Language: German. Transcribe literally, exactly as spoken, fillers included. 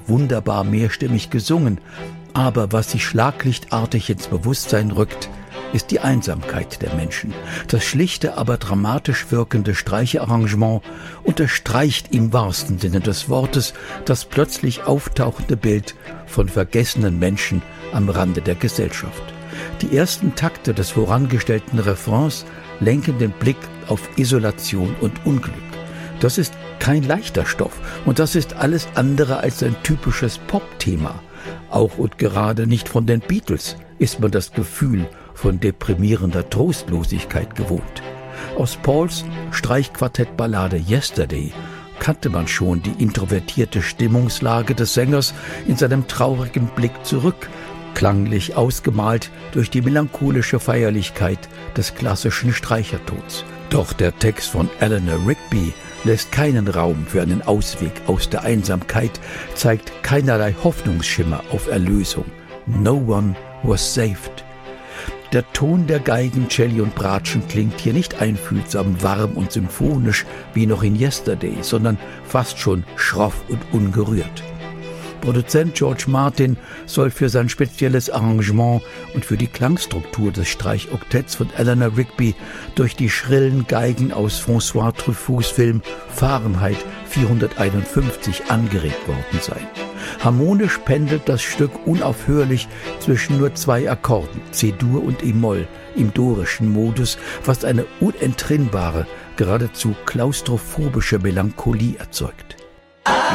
wunderbar mehrstimmig gesungen, aber was sich schlaglichtartig ins Bewusstsein rückt, ist die Einsamkeit der Menschen. Das schlichte, aber dramatisch wirkende Streicherarrangement unterstreicht im wahrsten Sinne des Wortes das plötzlich auftauchende Bild von vergessenen Menschen am Rande der Gesellschaft. Die ersten Takte des vorangestellten Refrains lenken den Blick auf Isolation und Unglück. Das ist kein leichter Stoff und das ist alles andere als ein typisches Pop-Thema. Auch und gerade nicht von den Beatles ist man das Gefühl von deprimierender Trostlosigkeit gewohnt. Aus Pauls Streichquartettballade Yesterday kannte man schon die introvertierte Stimmungslage des Sängers in seinem traurigen Blick zurück, klanglich ausgemalt durch die melancholische Feierlichkeit des klassischen Streichertons. Doch der Text von Eleanor Rigby lässt keinen Raum für einen Ausweg aus der Einsamkeit, zeigt keinerlei Hoffnungsschimmer auf Erlösung. No one was saved. Der Ton der Geigen, Celli und Bratschen klingt hier nicht einfühlsam, warm und symphonisch wie noch in Yesterday, sondern fast schon schroff und ungerührt. Produzent George Martin soll für sein spezielles Arrangement und für die Klangstruktur des Streichoktetts von Eleanor Rigby durch die schrillen Geigen aus François Truffauts Film Fahrenheit vierhunderteinundfünfzig angeregt worden sein. Harmonisch pendelt das Stück unaufhörlich zwischen nur zwei Akkorden, C-Dur und E-Moll, im dorischen Modus, was eine unentrinnbare, geradezu klaustrophobische Melancholie erzeugt.